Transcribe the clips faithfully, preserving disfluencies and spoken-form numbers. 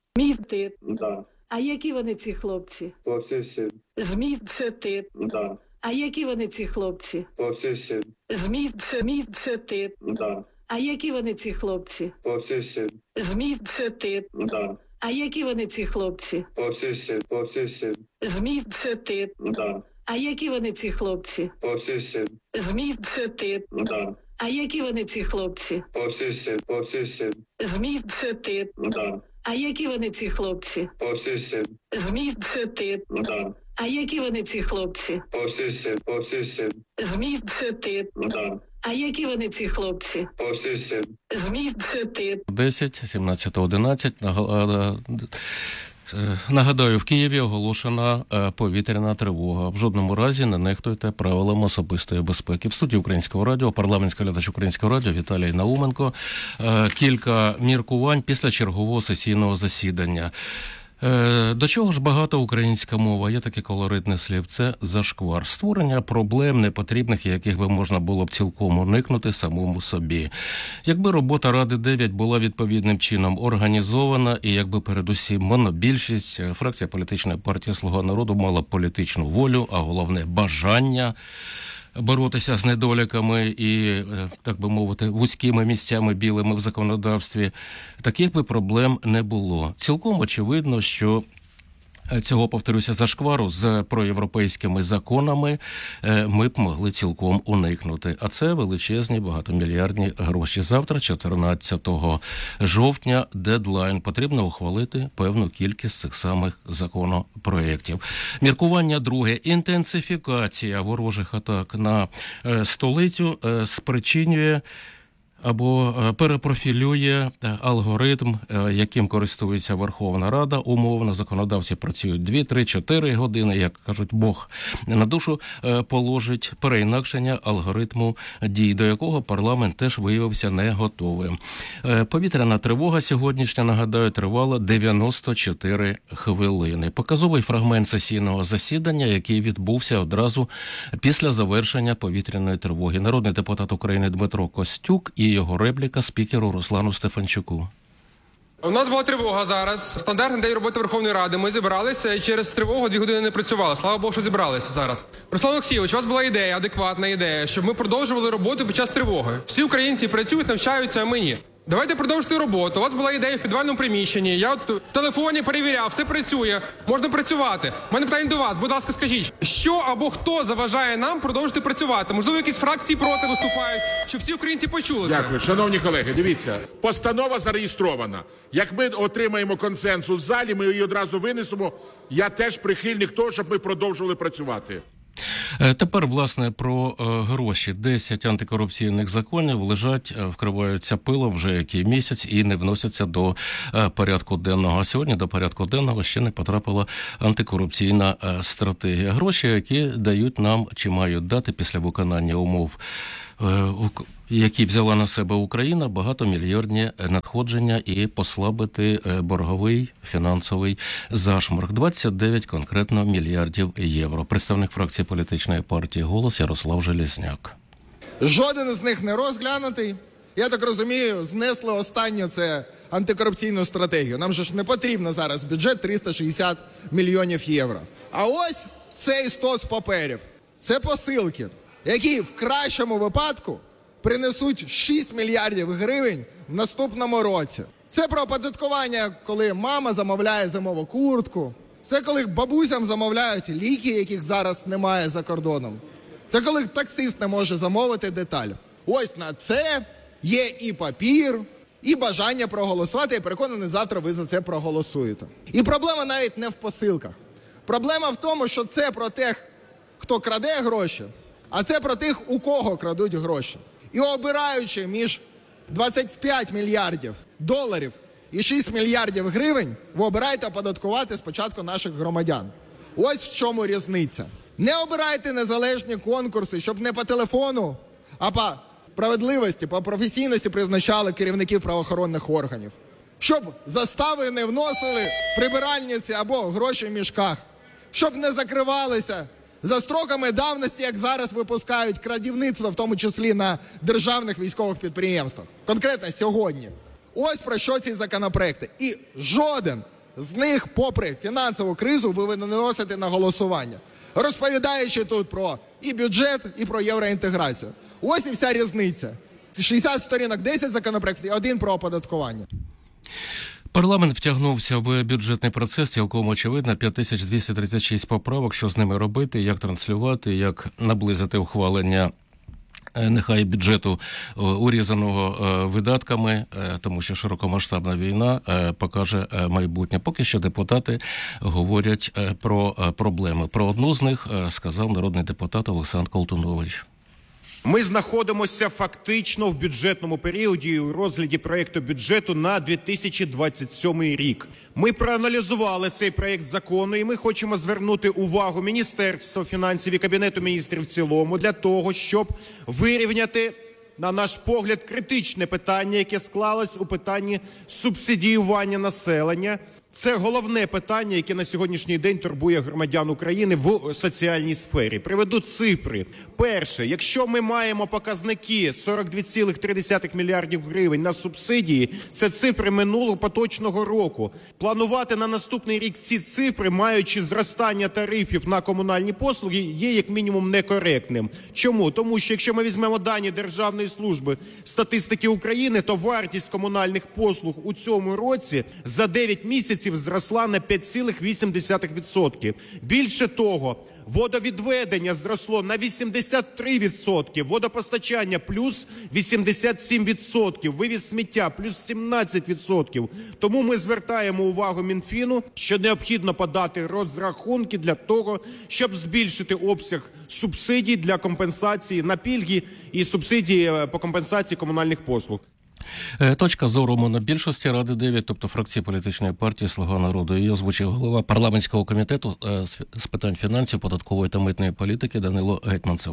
Змій ти. Да. А які вони ці хлопці? Хлопці всі. Змій це ти. Да. А які вони ці хлопці? Хлопці всі. Змій це, змій це ти. Да. А які вони ці хлопці? Хлопці всі. Змій це ти. Да. А які вони ці хлопці? Хлопці всі. Хлопці всі. Змій це ти. Да. А які вони ці хлопці? Хлопці всі. Змій це ти. Да. А які вони ці хлопці? Хлопці всі. Хлопці всі. Змій це ти. Да. А які вони ці хлопці? Хлопці всі. Змій це ти. Да. А які вони ці хлопці? Хлопці всі. Хлопці всі. Змій це ти. Да. А які вони ці хлопці? Хлопці всі. Змій це ти. десять, сімнадцять одинадцять. Нагадаю, в Києві оголошена повітряна тривога. В жодному разі не нехтуйте правилам особистої безпеки. В студії Українського радіо, парламентський глядач Українського радіо Віталій Науменко. Кілька міркувань після чергового сесійного засідання. До чого ж багата українська мова? Є таке колоритне слівце «зашквар». Створення проблем непотрібних, яких би можна було б цілком уникнути самому собі. Якби робота Ради дев'ять була відповідним чином організована, і якби передусім монобільшість, фракція політичної партії «Слуга народу» мала політичну волю, а головне бажання боротися з недоліками і, так би мовити, вузькими місцями білими в законодавстві, таких би проблем не було. Цілком очевидно, що цього, повторюся, зашквару з проєвропейськими законами ми б могли цілком уникнути. А це величезні багатомільярдні гроші. Завтра, чотирнадцятого жовтня, дедлайн. Потрібно ухвалити певну кількість цих самих законопроєктів. Міркування друге. Інтенсифікація ворожих атак на столицю спричинює або перепрофілює алгоритм, яким користується Верховна Рада. Умовно, законодавці працюють дві, три, чотири години, як кажуть, Бог на душу положить, переінакшення алгоритму дій, до якого парламент теж виявився не готовим. Повітряна тривога сьогоднішня, нагадаю, тривала дев'яносто чотири хвилини. Показовий фрагмент сесійного засідання, який відбувся одразу після завершення повітряної тривоги. Народний депутат України Дмитро Костюк і його репліка спікеру Руслану Стефанчуку. У нас була тривога зараз. Стандартний день роботи Верховної Ради. Ми зібралися і через тривогу дві години не працювали. Слава Богу, що зібралися зараз. Руслан Олексійович, у вас була ідея, адекватна ідея, щоб ми продовжували роботу під час тривоги. Всі українці працюють, навчаються, а ми ні. Давайте продовжити роботу. У вас була ідея в підвальному приміщенні. Я от в телефоні перевіряв, все працює, можна працювати. У мене питання до вас, будь ласка, скажіть, що або хто заважає нам продовжити працювати? Можливо, якісь фракції проти виступають, щоб всі українці почули це? Дякую. Шановні колеги, дивіться, постанова зареєстрована. Як ми отримаємо консенсус в залі, ми її одразу винесемо. Я теж прихильник того, щоб ми продовжували працювати. Тепер, власне, про гроші. Десять антикорупційних законів лежать, вкриваються пилом вже який місяць і не вносяться до порядку денного. А сьогодні до порядку денного ще не потрапила антикорупційна стратегія. Гроші, які дають нам, чи мають дати після виконання умов, які взяла на себе Україна, багатомільярдні надходження і послабити борговий фінансовий зашморг. двадцять дев'ять конкретно мільярдів євро. Представник фракції політичної партії «Голос» Ярослав Железняк. Жоден з них не розглянутий. Я так розумію, знесли останню це антикорупційну стратегію. Нам же ж не потрібно зараз бюджет триста шістдесят мільйонів євро. А ось цей стос паперів. Це посилки, які в кращому випадку принесуть шість мільярдів гривень в наступному році. Це про оподаткування, коли мама замовляє зимову куртку. Це коли бабусям замовляють ліки, яких зараз немає за кордоном. Це коли таксист не може замовити деталь. Ось на це є і папір, і бажання проголосувати. Я переконаний, завтра ви за це проголосуєте. І проблема навіть не в посилках. Проблема в тому, що це про тих, хто краде гроші, а це про тих, у кого крадуть гроші. І обираючи між двадцять п'ять мільярдів доларів і шість мільярдів гривень, ви обираєте оподаткувати спочатку наших громадян. Ось в чому різниця. Не обирайте незалежні конкурси, щоб не по телефону, а по справедливості, по професійності призначали керівників правоохоронних органів. Щоб застави не вносили прибиральниці або гроші в мішках. Щоб не закривалися за строками давності, як зараз випускають крадівництво, в тому числі на державних військових підприємствах. Конкретно сьогодні. Ось про що ці законопроекти. І жоден з них, попри фінансову кризу, ви виносите на голосування, розповідаючи тут про і бюджет, і про євроінтеграцію. Ось і вся різниця. шістдесят сторінок, десять законопроєктів і один про оподаткування. Парламент втягнувся в бюджетний процес, цілком очевидно, п'ять тисяч двісті тридцять шість поправок, що з ними робити, як транслювати, як наблизити ухвалення нехай бюджету урізаного видатками, тому що широкомасштабна війна покаже майбутнє. Поки що депутати говорять про проблеми. Про одну з них сказав народний депутат Олександр Колтунович. Ми знаходимося фактично в бюджетному періоді у розгляді проєкту бюджету на дві тисячі двадцять сьомий рік. Ми проаналізували цей проєкт закону і ми хочемо звернути увагу Міністерства фінансів і Кабінету міністрів в цілому для того, щоб вирівняти, на наш погляд, критичне питання, яке склалось у питанні субсидіювання населення. Це головне питання, яке на сьогоднішній день турбує громадян України в соціальній сфері. Приведу цифри. Перше, якщо ми маємо показники сорок два цілих три десятих мільярдів гривень на субсидії, це цифри минулого поточного року. Планувати на наступний рік ці цифри, маючи зростання тарифів на комунальні послуги, є як мінімум некоректним. Чому? Тому що якщо ми візьмемо дані Державної служби статистики України, то вартість комунальних послуг у цьому році за дев'ять місяців зросла на п'ять цілих вісім десятих відсотка. Більше того, водовідведення зросло на вісімдесят три відсотки, водопостачання плюс вісімдесят сім відсотків, вивіз сміття плюс сімнадцять відсотків. Тому ми звертаємо увагу Мінфіну, що необхідно подати розрахунки для того, щоб збільшити обсяг субсидій для компенсації на пільги і субсидії по компенсації комунальних послуг. Точка зору монобільшості Ради дев'ять, тобто фракції політичної партії «Слуга народу». Її озвучив голова парламентського комітету з питань фінансів, податкової та митної політики Данило Гетманцев.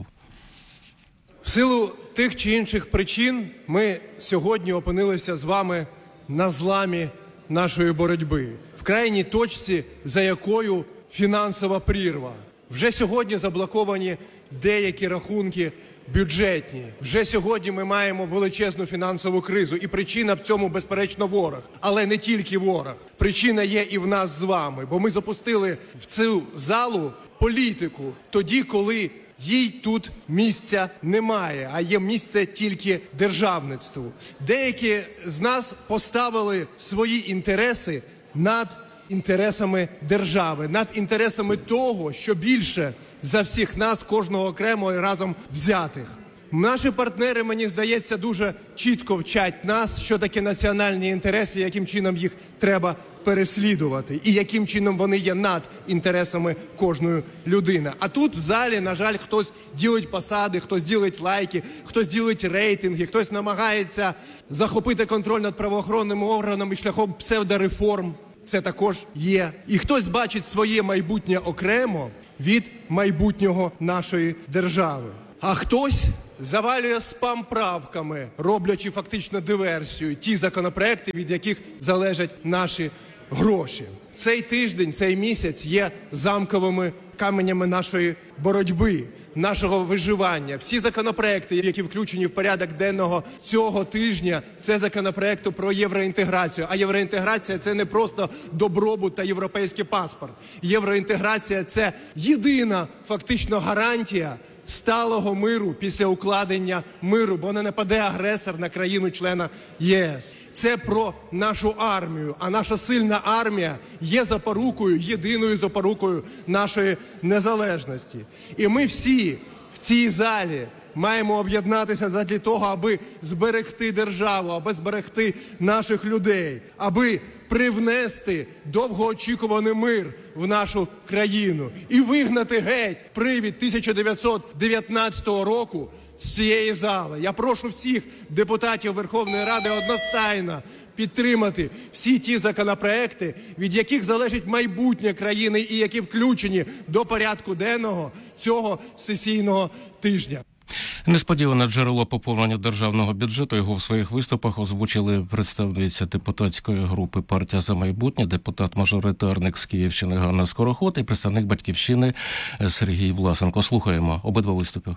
В силу тих чи інших причин ми сьогодні опинилися з вами на зламі нашої боротьби, в крайній точці, за якою фінансова прірва. Вже сьогодні заблоковані деякі рахунки бюджетні. Вже сьогодні ми маємо величезну фінансову кризу, і причина в цьому, безперечно, ворог. Але не тільки ворог. Причина є і в нас з вами, бо ми запустили в цю залу політику тоді, коли їй тут місця немає, а є місце тільки державництву. Деякі з нас поставили свої інтереси над інтересами держави, над інтересами того, що більше за всіх нас, кожного окремо і разом взятих. Наші партнери, мені здається, дуже чітко вчать нас, що таке національні інтереси, яким чином їх треба переслідувати і яким чином вони є над інтересами кожної людини. А тут в залі, на жаль, хтось ділить посади, хтось ділить лайки, хтось ділить рейтинги, хтось намагається захопити контроль над правоохоронними органами шляхом псевдореформ. Це також є. І хтось бачить своє майбутнє окремо від майбутнього нашої держави. А хтось завалює спам-правками, роблячи фактично диверсію, ті законопроекти, від яких залежать наші гроші. Цей тиждень, цей місяць є замковими каменями нашої боротьби, нашого виживання. Всі законопроекти, які включені в порядок денного цього тижня, це законопроекти про євроінтеграцію. А євроінтеграція – це не просто добробут та європейський паспорт. Євроінтеграція – це єдина фактично гарантія сталого миру після укладення миру, бо не нападе агресор на країну-члена ЄС. Це про нашу армію, а наша сильна армія є запорукою, єдиною запорукою нашої незалежності. І ми всі в цій залі маємо об'єднатися задля того, аби зберегти державу, аби зберегти наших людей, аби привнести довгоочікуваний мир в нашу країну і вигнати геть привід тисяча дев'ятсот дев'ятнадцятого року з цієї зали. Я прошу всіх депутатів Верховної Ради одностайно підтримати всі ті законопроекти, від яких залежить майбутнє країни і які включені до порядку денного цього сесійного тижня. Несподіване джерело поповнення державного бюджету. Його в своїх виступах озвучили представниця депутатської групи «Партія за майбутнє», депутат-мажоритарник з Київщини Ганна Скороход і представник «Батьківщини» Сергій Власенко. Слухаємо обидва виступи.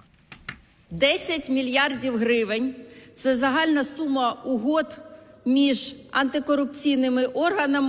десять мільярдів гривень – це загальна сума угод між антикорупційними органами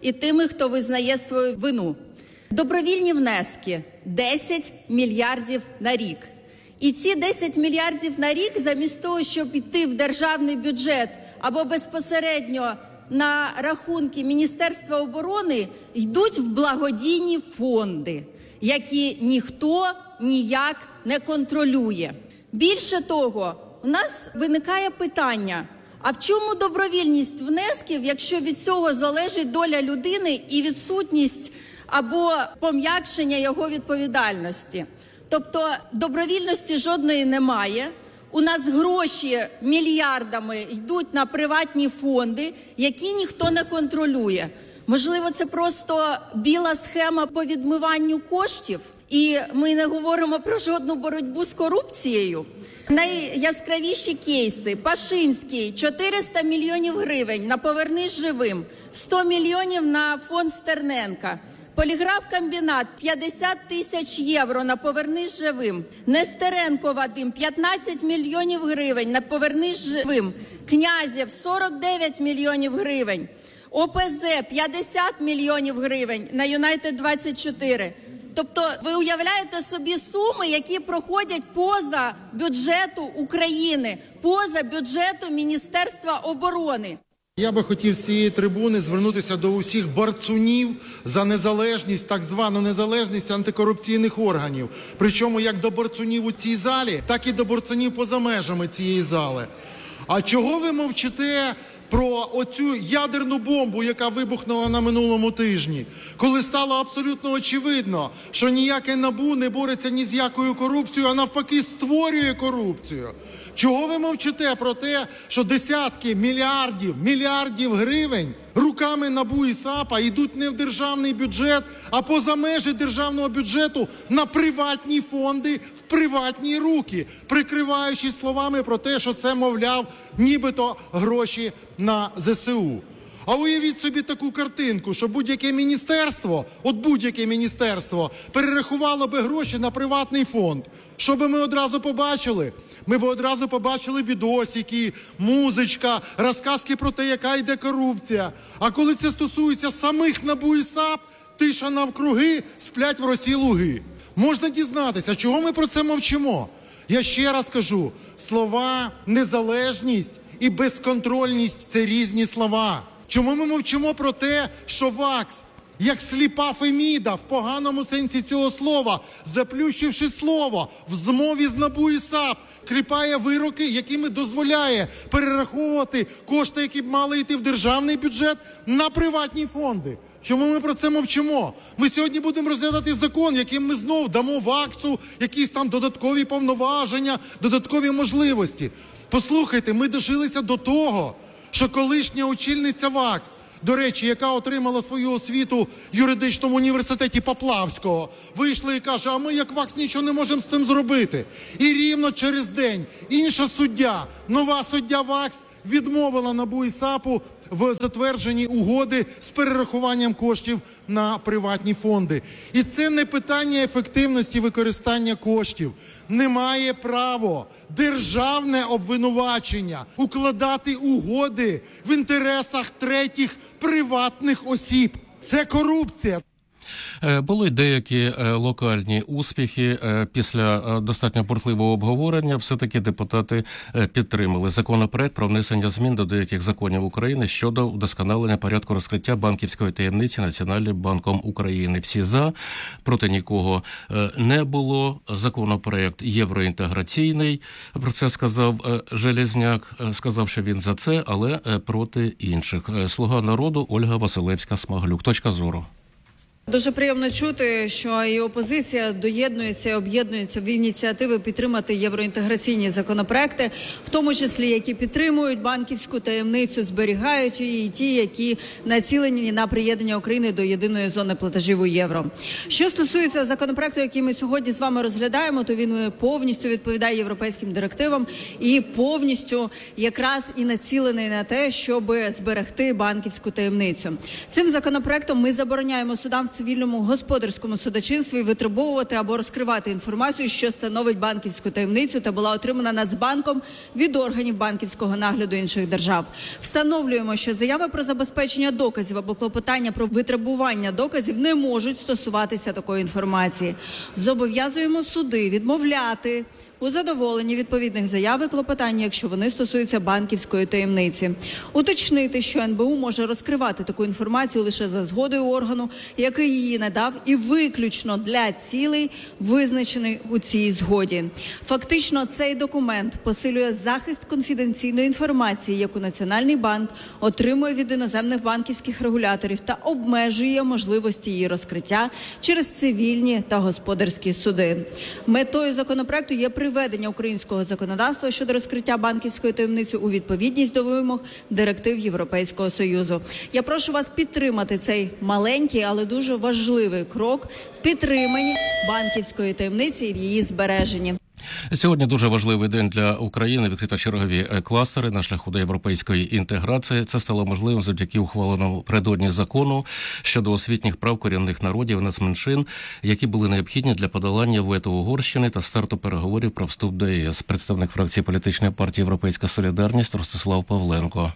і тими, хто визнає свою вину. Добровільні внески – десять мільярдів на рік. І ці десять мільярдів на рік, замість того, щоб йти в державний бюджет або безпосередньо на рахунки Міністерства оборони, йдуть в благодійні фонди, які ніхто ніяк не контролює. Більше того, у нас виникає питання, а в чому добровільність внесків, якщо від цього залежить доля людини і відсутність або пом'якшення його відповідальності? Тобто добровільності жодної немає. У нас гроші мільярдами йдуть на приватні фонди, які ніхто не контролює. Можливо, це просто біла схема по відмиванню коштів? І ми не говоримо про жодну боротьбу з корупцією? Найяскравіші кейси. Пашинський – чотириста мільйонів гривень на «Повернись живим», сто мільйонів на фонд Стерненка. Поліграфкомбінат – п'ятдесят тисяч євро на «Повернись живим». Нестеренко Вадим – п'ятнадцять мільйонів гривень на «Повернись живим». Князєв – сорок дев'ять мільйонів гривень. О Пе Зе – п'ятдесят мільйонів гривень на Юнайтед двадцять чотири. Тобто ви уявляєте собі суми, які проходять поза бюджету України, поза бюджету Міністерства оборони. Я би хотів з цієї трибуни звернутися до усіх борцунів за незалежність, так звану незалежність антикорупційних органів. Причому як до борцунів у цій залі, так і до борцунів поза межами цієї зали. А чого ви мовчите про оцю ядерну бомбу, яка вибухнула на минулому тижні, коли стало абсолютно очевидно, що ніяке НАБУ не бореться ні з якою корупцією, а навпаки створює корупцію? Чого ви мовчите про те, що десятки мільярдів, мільярдів гривень руками НАБУ і САПа йдуть не в державний бюджет, а поза межі державного бюджету на приватні фонди, в приватні руки, прикриваючись словами про те, що це, мовляв, нібито гроші на Зе Се У. А уявіть собі таку картинку, що будь-яке міністерство, от будь-яке міністерство, перерахувало би гроші на приватний фонд. Що би ми одразу побачили? Ми б одразу побачили відосики, музичка, розказки про те, яка йде корупція. А коли це стосується самих НАБУ і САП, тиша навкруги, сплять в росі луги. Можна дізнатися, чого ми про це мовчимо? Я ще раз кажу, слова «незалежність» і «безконтрольність» – це різні слова. Чому ми мовчимо про те, що ВАКС, як сліпа Феміда, в поганому сенсі цього слова, заплющивши слово, в змові з НАБУ і САП, кліпає вироки, якими дозволяє перераховувати кошти, які б мали йти в державний бюджет, на приватні фонди? Чому ми про це мовчимо? Ми сьогодні будемо розглядати закон, яким ми знов дамо ВАКСу якісь там додаткові повноваження, додаткові можливості. Послухайте, ми дожилися до того, що колишня очільниця ВАКС, до речі, яка отримала свою освіту в юридичному університеті Поплавського, вийшла і каже, а ми як ВАКС нічого не можемо з цим зробити. І рівно через день інша суддя, нова суддя ВАКС, відмовила НАБУ і САПу в затвердженні угоди з перерахуванням коштів на приватні фонди. І це не питання ефективності використання коштів. Немає права державне обвинувачення укладати угоди в інтересах третіх приватних осіб. Це корупція. Були деякі локальні успіхи. Після достатньо бурхливого обговорення все-таки депутати підтримали законопроект про внесення змін до деяких законів України щодо вдосконалення порядку розкриття банківської таємниці Національним банком України. Всі за, проти нікого не було. Законопроект євроінтеграційний, про це сказав Железняк, сказав, що він за це, але проти інших. Слуга народу Ольга Василевська-Смаглюк. Точка зору. Дуже приємно чути, що і опозиція доєднується і об'єднується в ініціативи підтримати євроінтеграційні законопроекти, в тому числі, які підтримують банківську таємницю, зберігають її, і ті, які націлені на приєднання України до єдиної зони платежів у євро. Що стосується законопроекту, який ми сьогодні з вами розглядаємо, то він повністю відповідає європейським директивам і повністю якраз і націлений на те, щоб зберегти банківську таємницю. Цим законопроектом ми забороняємо судам в цивільному господарському судочинстві витребовувати або розкривати інформацію, що становить банківську таємницю та була отримана Нацбанком від органів банківського нагляду інших держав. Встановлюємо, що заяви про забезпечення доказів або клопотання про витребування доказів не можуть стосуватися такої інформації. Зобов'язуємо суди відмовляти у задоволенні відповідних заяв і клопотань, якщо вони стосуються банківської таємниці. Уточнити, що ен бе у може розкривати таку інформацію лише за згодою органу, який її надав, і виключно для цілей, визначених у цій згоді. Фактично, цей документ посилює захист конфіденційної інформації, яку Національний банк отримує від іноземних банківських регуляторів, та обмежує можливості її розкриття через цивільні та господарські суди. Метою законопроекту є приведення українського законодавства щодо розкриття банківської таємниці у відповідність до вимог директив Європейського Союзу. Я прошу вас підтримати цей маленький, але дуже важливий крок в підтриманні банківської таємниці і в її збереженні. Сьогодні дуже важливий день для України. Відкрито чергові кластери на шляху до європейської інтеграції. Це стало можливим завдяки ухваленому передодні закону щодо освітніх прав корінних народів і нацменшин, які були необхідні для подолання вето Угорщини та старту переговорів про вступ до є ес. Представник фракції політичної партії «Європейська солідарність» Ростислав Павленко.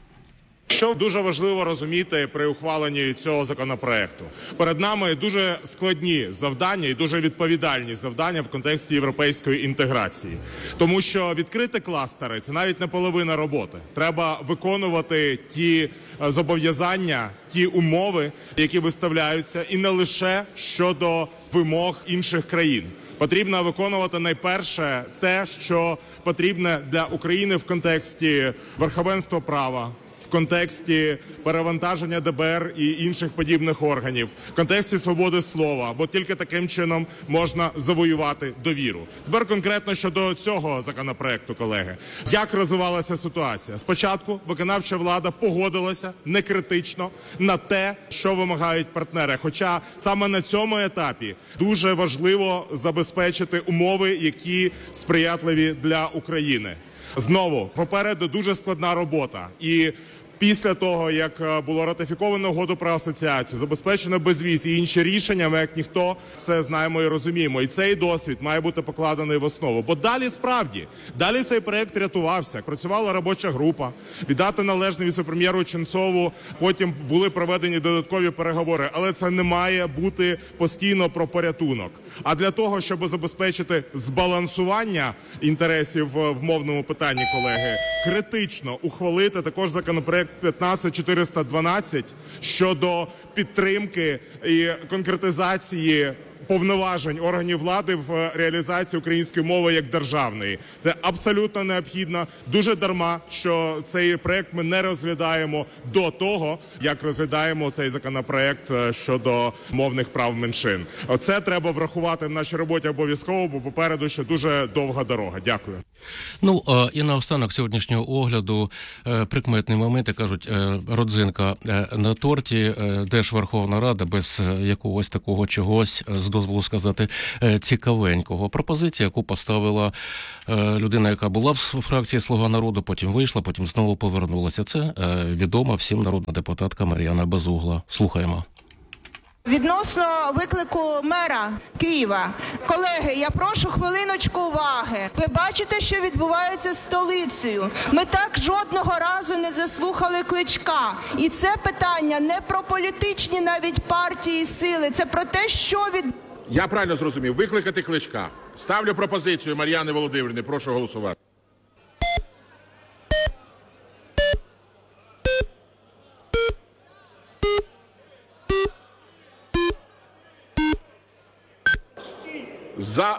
Що дуже важливо розуміти при ухваленні цього законопроекту? Перед нами дуже складні завдання і дуже відповідальні завдання в контексті європейської інтеграції. Тому що відкрити кластери – це навіть не половина роботи. Треба виконувати ті зобов'язання, ті умови, які виставляються, і не лише щодо вимог інших країн. Потрібно виконувати найперше те, що потрібне для України в контексті верховенства права, в контексті перевантаження де бе ер і інших подібних органів, в контексті свободи слова, бо тільки таким чином можна завоювати довіру. Тепер конкретно щодо цього законопроекту, колеги. Як розвивалася ситуація? Спочатку виконавча влада погодилася некритично на те, що вимагають партнери. Хоча саме на цьому етапі дуже важливо забезпечити умови, які сприятливі для України. Знову, попереду дуже складна робота. І після того, як було ратифіковано угоду про асоціацію, забезпечено безвіз і інші рішення, ми як ніхто це знаємо і розуміємо. І цей досвід має бути покладений в основу. Бо далі справді, далі цей проект рятувався. Працювала робоча група, віддати належне віце-прем'єру Ченцову, потім були проведені додаткові переговори. Але це не має бути постійно про порятунок. А для того, щоб забезпечити збалансування інтересів в мовному питанні, колеги, критично ухвалити також законопроект п'ятнадцять чотириста дванадцять щодо підтримки і конкретизації повноважень органів влади в реалізації української мови як державної. Це абсолютно необхідно. Дуже дарма, що цей проект ми не розглядаємо до того, як розглядаємо цей законопроект щодо мовних прав меншин. Оце треба врахувати в нашій роботі обов'язково, бо попереду ще дуже довга дорога. Дякую. Ну, і наостанок сьогоднішнього огляду прикметний момент, як кажуть, родзинка на торті, де ж Верховна Рада без якогось такого чогось, з дозволу сказати, цікавенького. Пропозиція, яку поставила людина, яка була в фракції «Слуга народу», потім вийшла, потім знову повернулася. Це відома всім народна депутатка Мар'яна Безугла. Слухаємо. Відносно виклику мера Києва. Колеги, я прошу хвилиночку уваги. Ви бачите, що відбувається з столицею. Ми так жодного разу не заслухали Кличка. І це питання не про політичні навіть партії і сили. Це про те, що від... Я правильно зрозумів. Викликати Кличка. Ставлю пропозицію Мар'яни Володимирівни. Прошу голосувати. За...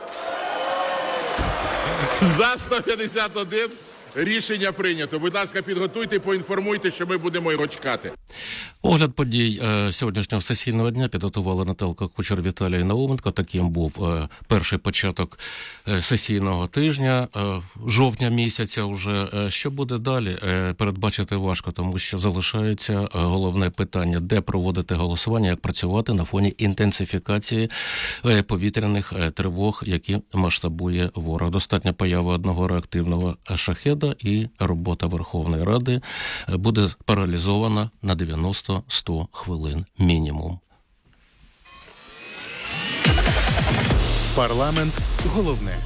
За сто п'ятдесят один рішення прийнято. Будь ласка, підготуйте, поінформуйте, що ми будемо його чекати. Огляд подій е, сьогоднішнього сесійного дня підготувала Наталка Кучер, Віталій Науменко. Таким був е, перший початок е, сесійного тижня, е, жовтня місяця вже. Е, що буде далі, е, передбачити важко, тому що залишається е, головне питання, де проводити голосування, як працювати на фоні інтенсифікації е, повітряних е, тривог, які масштабує ворог. Достатньо появи одного реактивного шахеда і робота Верховної Ради буде паралізована на дев'яносто-сто хвилин мінімум. Парламент головне.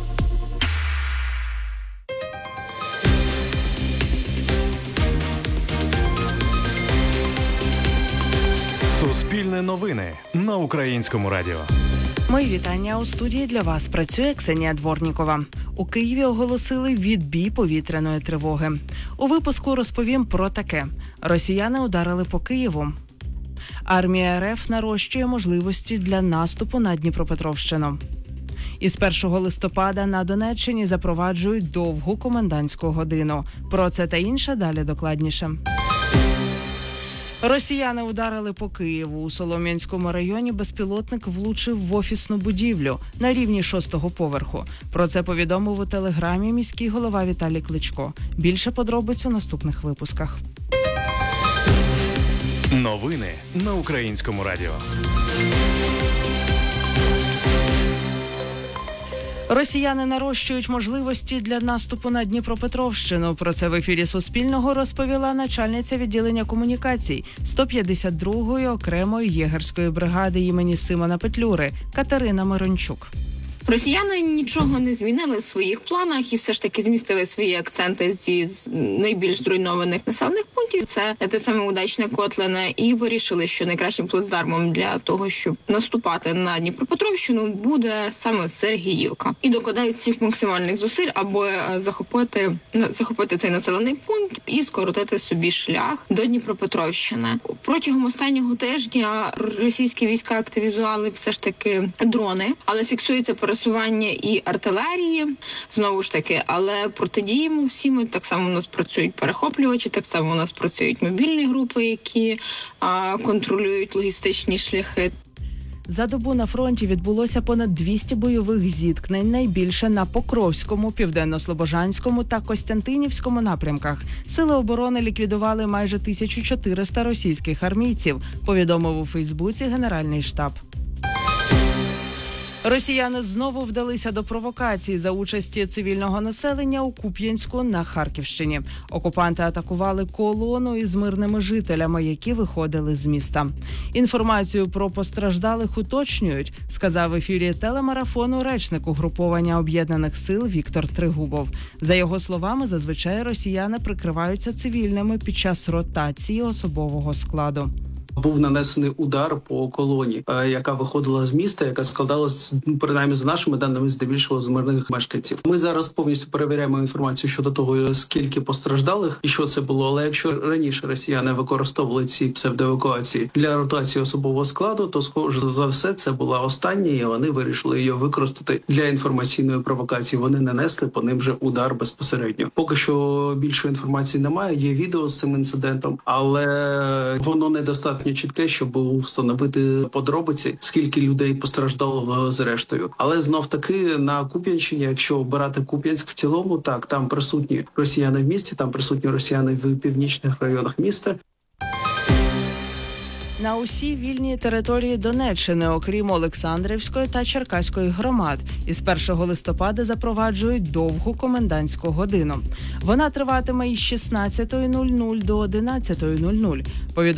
Суспільне новини на Українському радіо. Мої вітання. У студії для вас працює Ксенія Дворнікова. У Києві оголосили відбій повітряної тривоги. У випуску розповім про таке. Росіяни ударили по Києву. Армія РФ нарощує можливості для наступу на Дніпропетровщину. Із першого листопада на Донеччині запроваджують довгу комендантську годину. Про це та інше далі докладніше. Росіяни ударили по Києву. У Солом'янському районі безпілотник влучив в офісну будівлю на рівні шостого поверху. Про це повідомив у телеграмі міський голова Віталій Кличко. Більше подробиць у наступних випусках. Новини на Українському радіо. Росіяни нарощують можливості для наступу на Дніпропетровщину. Про це в ефірі Суспільного розповіла начальниця відділення комунікацій сто п'ятдесят другої окремої єгерської бригади імені Симона Петлюри Катерина Мирончук. Росіяни нічого не змінили в своїх планах і все ж таки змістили свої акценти зі з найбільш зруйнованих населених пунктів. Це те саме Удачне, Котлине, і вирішили, що найкращим плацдармом для того, щоб наступати на Дніпропетровщину, буде саме Сергіївка. І докладають всіх максимальних зусиль, аби захопити захопити цей населений пункт і скоротити собі шлях до Дніпропетровщини. Протягом останнього тижня російські війська активізували все ж таки дрони, але фіксується пересування і артилерії, знову ж таки, але протидіємо всі ми. Так само у нас працюють перехоплювачі, так само у нас працюють мобільні групи, які а, контролюють логістичні шляхи. За добу на фронті відбулося понад двісті бойових зіткнень, найбільше на Покровському, Південно-Слобожанському та Костянтинівському напрямках. Сили оборони ліквідували майже тисячу чотириста російських армійців, повідомив у Фейсбуці Генеральний штаб. Росіяни знову вдалися до провокації за участі цивільного населення у Куп'янську на Харківщині. Окупанти атакували колону із мирними жителями, які виходили з міста. Інформацію про постраждалих уточнюють, сказав в ефірі телемарафону речник угруповання Об'єднаних сил Віктор Тригубов. За його словами, зазвичай росіяни прикриваються цивільними під час ротації особового складу. Був нанесений удар по колоні, яка виходила з міста, яка складалась, принаймні за нашими даними, здебільшого з мирних мешканців. Ми зараз повністю перевіряємо інформацію щодо того, скільки постраждалих і що це було. Але якщо раніше росіяни використовували ці псевдоевакуації для ротації особового складу, то схоже за все це була остання, і вони вирішили її використати для інформаційної провокації. Вони нанесли по ним вже удар безпосередньо. Поки що більшої інформації немає. Є відео з цим інцидентом, але воно недостатньо чітке, щоб встановити подробиці, скільки людей постраждало зрештою. Але знов таки на Куп'янщині, якщо обирати Куп'янськ в цілому, так, там присутні росіяни в місті, там присутні росіяни в північних районах міста. На усій вільній території Донеччини, окрім Олександрівської та Черкаської громад, із першого листопада запроваджують довгу комендантську годину. Вона триватиме із шістнадцятої нуль нуль до одинадцятої нуль нуль.